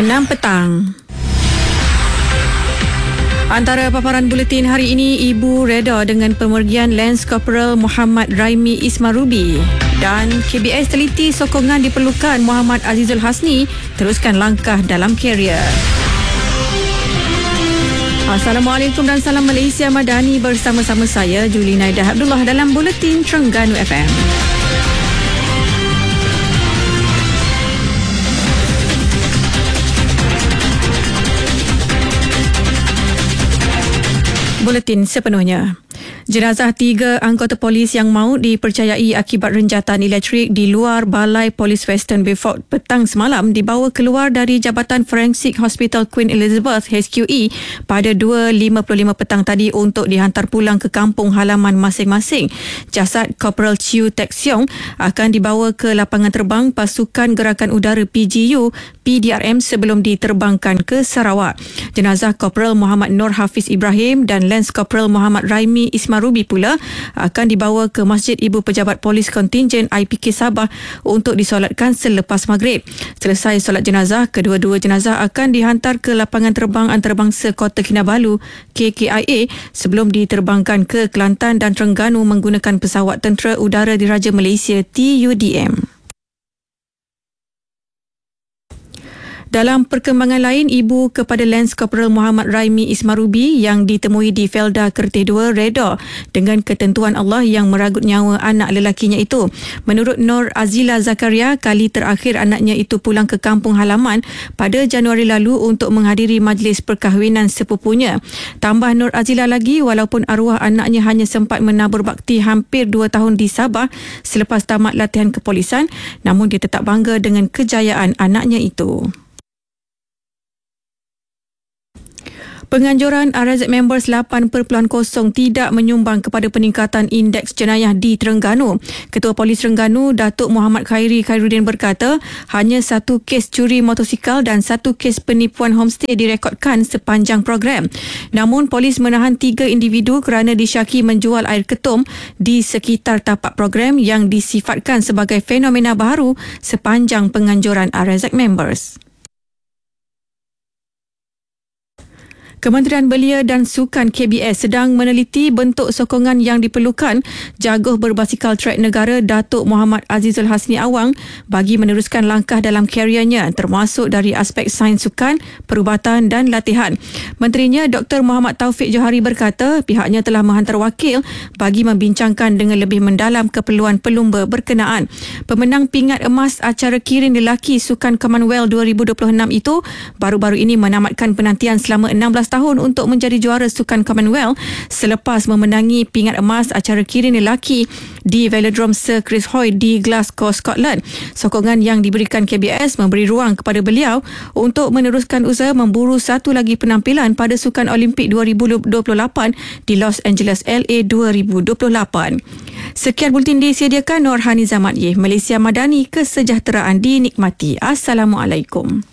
6 petang. Antara paparan buletin hari ini, Ibu reda dengan pemergian Lance Corporal Muhammad Raimi Ismarubi. Dan KBS teliti sokongan diperlukan Muhammad Azizul Hasni teruskan langkah dalam karier. Assalamualaikum dan salam Malaysia Madani, bersama-sama saya Julina Ida Abdullah dalam Buletin Terengganu FM. Buletin sepenuhnya. Jenazah 3 anggota polis yang maut dipercayai akibat renjatan elektrik di luar Balai Polis Western Beaufort petang semalam dibawa keluar dari Jabatan Forensik Hospital Queen Elizabeth HQE pada 2.55 petang tadi untuk dihantar pulang ke kampung halaman masing-masing. Jasad Corporal Chew Teck Siong akan dibawa ke lapangan terbang Pasukan Gerakan Udara PGU PDRM sebelum diterbangkan ke Sarawak. Jenazah Corporal Muhammad Nur Hafiz Ibrahim dan Lance Corporal Muhammad Raimi Ismarubi pula akan dibawa ke Masjid Ibu Pejabat Polis Kontingen IPK Sabah untuk disolatkan selepas maghrib. Selesai solat jenazah, kedua-dua jenazah akan dihantar ke lapangan terbang antarabangsa Kota Kinabalu KKIA sebelum diterbangkan ke Kelantan dan Terengganu menggunakan pesawat Tentera Udara Diraja Malaysia TUDM. Dalam perkembangan lain, ibu kepada Lance Corporal Muhammad Raimi Ismarubi yang ditemui di Felda Kertih 2 reda dengan ketentuan Allah yang meragut nyawa anak lelakinya itu. Menurut Nur Azila Zakaria, kali terakhir anaknya itu pulang ke kampung halaman pada Januari lalu untuk menghadiri majlis perkahwinan sepupunya. Tambah Nur Azila lagi, walaupun arwah anaknya hanya sempat menabur bakti hampir 2 tahun di Sabah selepas tamat latihan kepolisan, namun dia tetap bangga dengan kejayaan anaknya itu. Penganjuran RZ Members 8.0 tidak menyumbang kepada peningkatan indeks jenayah di Terengganu. Ketua Polis Terengganu, Datuk Muhammad Khairi Khairuddin berkata, hanya 1 kes curi motosikal dan 1 kes penipuan homestay direkodkan sepanjang program. Namun, polis menahan 3 individu kerana disyaki menjual air ketum di sekitar tapak program yang disifatkan sebagai fenomena baru sepanjang penganjuran RZ Members. Kementerian Belia dan Sukan KBS sedang meneliti bentuk sokongan yang diperlukan jaguh berbasikal trek negara Datuk Muhammad Azizul Hasni Awang bagi meneruskan langkah dalam kariernya termasuk dari aspek sains sukan, perubatan dan latihan. Menterinya Dr. Muhammad Taufik Johari berkata pihaknya telah menghantar wakil bagi membincangkan dengan lebih mendalam keperluan pelumba berkenaan. Pemenang pingat emas acara kirin lelaki Sukan Commonwealth 2026 itu baru-baru ini menamatkan penantian selama 16 tahun untuk menjadi juara Sukan Commonwealth selepas memenangi pingat emas acara kirin lelaki di Velodrome Sir Chris Hoy di Glasgow, Scotland. Sokongan yang diberikan KBS memberi ruang kepada beliau untuk meneruskan usaha memburu satu lagi penampilan pada Sukan Olimpik 2028 di Los Angeles, LA 2028. Sekian bulletin disediakan Nur Haniza Madyeh, Malaysia Madani, kesejahteraan dinikmati. Assalamualaikum.